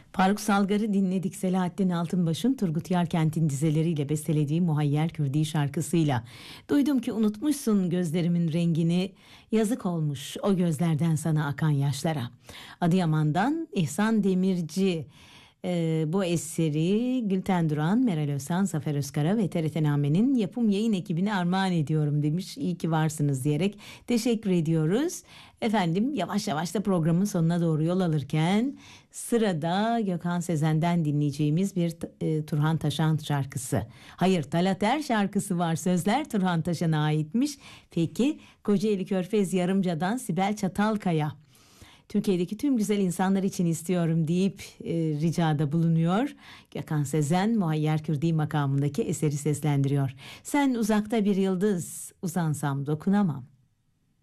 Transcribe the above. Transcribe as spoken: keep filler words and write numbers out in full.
Faruk Salgar'ı dinledik. Selahattin Altınbaş'ın Turgut Yarkent'in dizeleriyle bestelediği Muhayyel Kürdi şarkısıyla. Duydum ki unutmuşsun gözlerimin rengini, yazık olmuş o gözlerden sana akan yaşlara. Adıyaman'dan İhsan Demirci Ee, bu eseri Gülten Duran, Meral Özhan, Zafer Özkara ve T R T Name'nin yapım yayın ekibine armağan ediyorum demiş. İyi ki varsınız diyerek teşekkür ediyoruz. Efendim yavaş yavaş da programın sonuna doğru yol alırken sırada Gökhan Sezen'den dinleyeceğimiz bir e, Turhan Taşan şarkısı. Hayır, Talat Er şarkısı var. Sözler Turhan Taşan'a aitmiş. Peki Kocaeli Körfez Yarımca'dan Sibel Çatalkaya. Türkiye'deki tüm güzel insanlar için istiyorum deyip e, ricada bulunuyor. Gökhan Sezen Muhayyer Kürdi makamındaki eseri seslendiriyor. Sen uzakta bir yıldız, uzansam dokunamam.